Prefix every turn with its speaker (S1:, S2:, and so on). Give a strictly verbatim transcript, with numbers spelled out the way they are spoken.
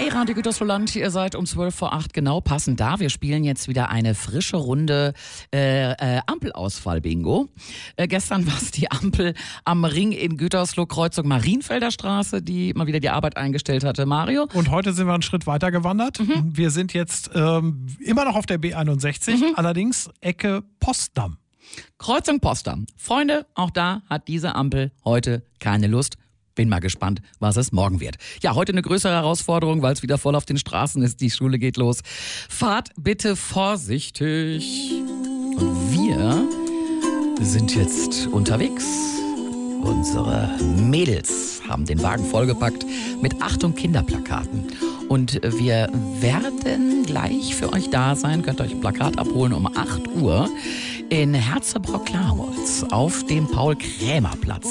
S1: Hey, Radio Gütersloh-Land, ihr seid um zwölf vor acht genau passend da. Wir spielen jetzt wieder eine frische Runde äh, äh, Ampelausfall-Bingo. Äh, gestern war es die Ampel am Ring in Gütersloh, Kreuzung Marienfelder Straße, die mal wieder die Arbeit eingestellt hatte. Mario?
S2: Und heute sind wir einen Schritt weiter gewandert. Mhm. Wir sind jetzt ähm, immer noch auf der B einundsechzig, mhm. allerdings Ecke Potsdam.
S1: Kreuzung Potsdam. Freunde, auch da hat diese Ampel heute keine Lust. Bin mal gespannt, was es morgen wird. Ja, heute eine größere Herausforderung, weil es wieder voll auf den Straßen ist. Die Schule geht los. Fahrt bitte vorsichtig. Und wir sind jetzt unterwegs. Unsere Mädels haben den Wagen vollgepackt mit Achtung Kinderplakaten. Und wir werden gleich für euch da sein. Könnt euch ein Plakat abholen um acht Uhr in Herzebrock-Klarholz auf dem Paul-Krämer-Platz.